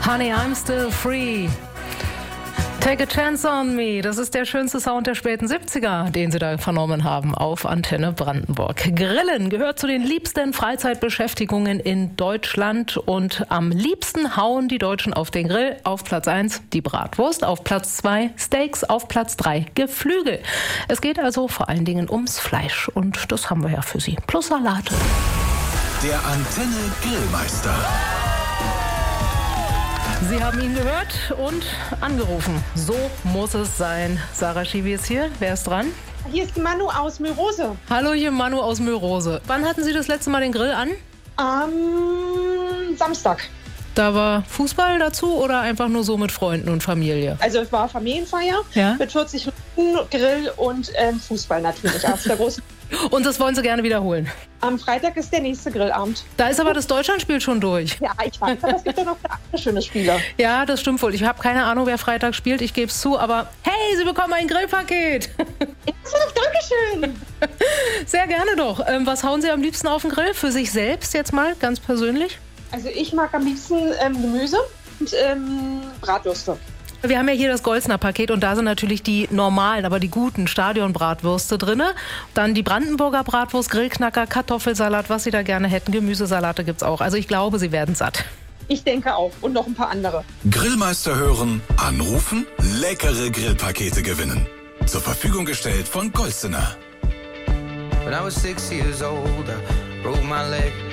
Honey, I'm still free. Take a chance on me. Das ist der schönste Sound der späten 70er, den Sie da vernommen haben auf Antenne Brandenburg. Grillen gehört zu den liebsten Freizeitbeschäftigungen in Deutschland und am liebsten hauen die Deutschen auf den Grill. Auf Platz 1 die Bratwurst, auf Platz 2 Steaks, auf Platz 3 Geflügel. Es geht also vor allen Dingen ums Fleisch und das haben wir ja für Sie. Plus Salate. Der Antenne Grillmeister. Sie haben ihn gehört und angerufen. So muss es sein. Sarah Schiwi ist hier. Wer ist dran? Hier ist die Manu aus Mörose. Hallo, hier Manu aus Mörose. Wann hatten Sie das letzte Mal den Grill an? Am Samstag. Da war Fußball dazu oder einfach nur so mit Freunden und Familie? Also es war Familienfeier mit 40 Minuten Grill und Fußball natürlich. Auf der großen Und das wollen Sie gerne wiederholen? Am Freitag ist der nächste Grillabend. Da ist aber das Deutschlandspiel schon durch. Ja, ich weiß, aber es gibt ja noch andere schöne Spiele. Ja, das stimmt wohl. Ich habe keine Ahnung, wer Freitag spielt. Ich gebe es zu, aber hey, Sie bekommen ein Grillpaket. Dankeschön. Sehr gerne doch. Was hauen Sie am liebsten auf den Grill? Für sich selbst jetzt mal, ganz persönlich? Also ich mag am liebsten Gemüse und Bratwürste. Wir haben ja hier das Golsner-Paket und da sind natürlich die normalen, aber die guten Stadionbratwürste drin. Dann die Brandenburger Bratwurst, Grillknacker, Kartoffelsalat, was Sie da gerne hätten. Gemüsesalate gibt's auch. Also ich glaube, Sie werden satt. Ich denke auch. Und noch ein paar andere. Grillmeister hören, anrufen, leckere Grillpakete gewinnen. Zur Verfügung gestellt von Golsner. When I was 6 years old, I broke my leg.